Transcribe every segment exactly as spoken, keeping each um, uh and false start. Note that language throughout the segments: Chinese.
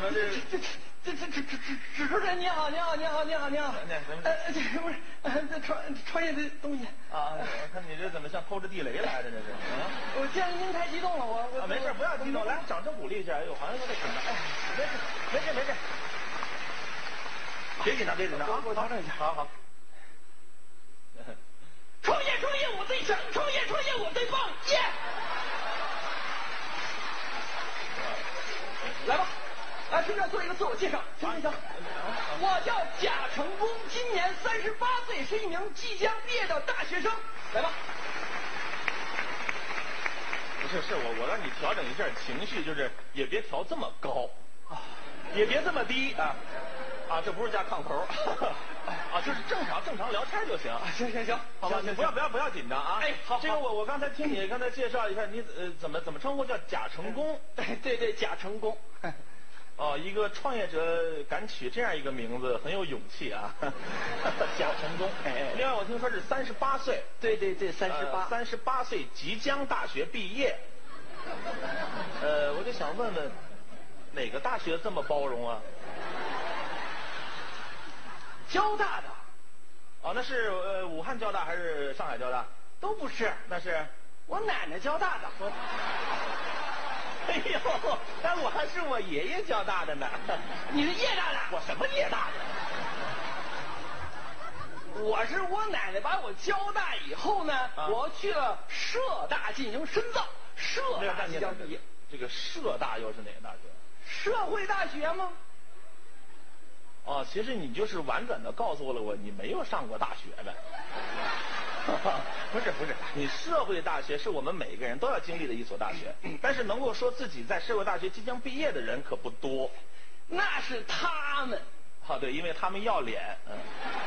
这这这这这这这主持人你好，你好，你好，你好，你好。呃，这不是这创创业的东西啊？我看你这怎么像偷着地雷来的这是？啊！ 我见您太激动了，我我没事，不要激动，来掌声鼓励一下。哎呦，好像有点紧张。哎，没事，没事，没事。别紧张，别紧张啊！ 我调整一下。 好好。 创业创业我最强，创业创业我最棒，耶！来吧，来顺便做一个自我介绍，行行行。我叫贾成功，今年三十八岁，是一名即将毕业的大学生。来吧。 不是，是我我让你调整一下情绪，就是也别调这么高啊，也别这么低啊。啊，这不是加炕头啊，就是正常正常聊天就行。 行行行，好吧， 你不要不要不要紧张啊！ 哎，好， 这个我我刚才听你刚才介绍一下，你呃怎么怎么称呼叫贾成功？ 对对对，贾成功。 哦，一个创业者敢取这样一个名字，很有勇气啊！贾成功。 哎， 另外我听说是三十八岁。 对对对，三十八， 三十八岁即将大学毕业。呃，我就想问问，哪个大学这么包容啊？ 交大的。 哦，那是呃武汉交大还是上海交大？ 都不是， 那是我奶奶交大的。 我哎呦，但我还是我爷爷交大的呢。 你是叶大的？ 我什么叶大的？我是我奶奶把我交大以后呢，啊、我去了社大进行深造，社大即将毕业。 这个社大又是哪个大学？ 社会大学吗？ 哦，其实你就是婉转的告诉了我，你没有上过大学呗。不是不是，你社会大学是我们每个人都要经历的一所大学，但是能够说自己在社会大学即将毕业的人可不多。 那是他们。 啊，对，因为他们要脸。嗯。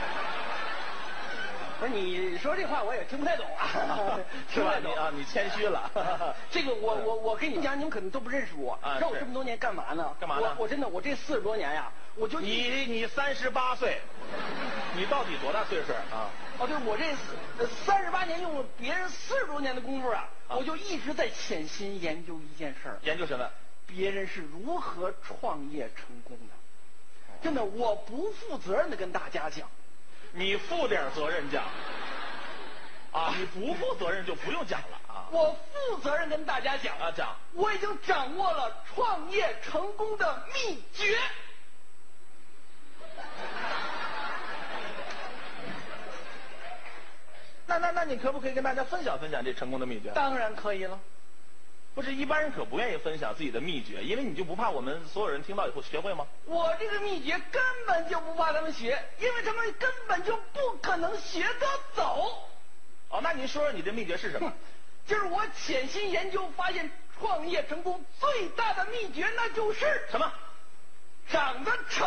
不是你说这话我也听不太懂啊， 是吧？你啊，你谦虚了。 这个我我我跟你讲，你们可能都不认识我。 啊， 知道我这么多年干嘛呢？ 干嘛呢？ 我我真的我这四十多年呀，我就你你三十八岁，你到底多大岁数啊？ 哦，对，我这三十八年用了别人四十多年的功夫啊，啊我就一直在潜心研究一件事儿。 研究什么？ 别人是如何创业成功的？真的，我不负责任的跟大家讲。 你负点责任讲啊，你不负责任就不用讲了啊。 我负责任跟大家讲啊，讲， 我已经掌握了创业成功的秘诀。 那那那你可不可以跟大家分享分享这成功的秘诀？ 当然可以了。 不是一般人可不愿意分享自己的秘诀，因为你就不怕我们所有人听到以后学会吗？ 我这个秘诀根本就不怕他们学，因为他们根本就不可能学得走。 哦，那您说说你的秘诀是什么？ 就是我潜心研究发现，创业成功最大的秘诀那就是什么？ 长得丑。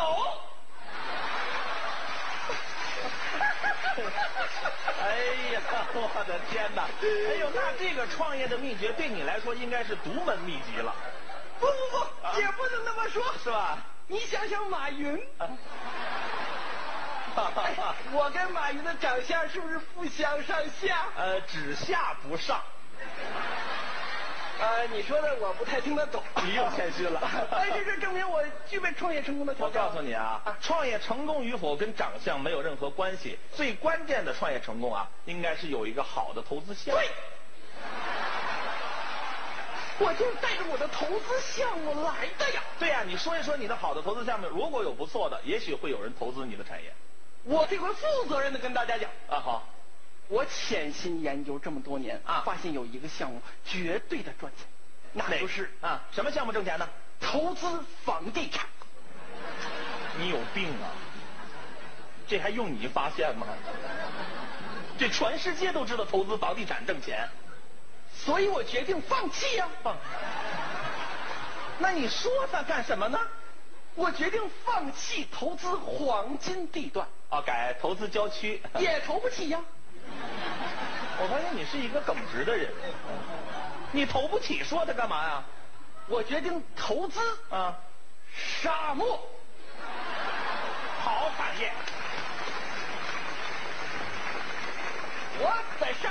哎呀，我的天哪！哎呦，那这个创业的秘诀对你来说应该是独门秘籍了。 不不不，啊、也不能那么说， 是吧？ 你想想马云，啊哎、我跟马云的长相是不是不相上下？ 呃，只下不上。 呃，你说的我不太听得懂， 你又谦虚了。 但是这证明我具备创业成功的条件。 我告诉你啊，啊创业成功与否跟长相没有任何关系，最关键的创业成功啊，应该是有一个好的投资项目。 对，我就是带着我的投资项目来的呀。 对呀、啊，你说一说你的好的投资项目，如果有不错的，也许会有人投资你的产业。 我这回负责任的跟大家讲啊，好。 我潜心研究这么多年啊，发现有一个项目绝对的赚钱，那就是啊，什么项目挣钱呢？ 投资房地产。 你有病啊！这还用你发现吗？这全世界都知道投资房地产挣钱， 所以我决定放弃呀、 啊。放？那你说它干什么呢？ 我决定放弃投资黄金地段， 啊，改投资郊区， 也投不起呀。 我发现你是一个耿直的人，你投不起，说它干嘛呀？ 我决定投资啊， 沙漠， 好产业。 我在沙。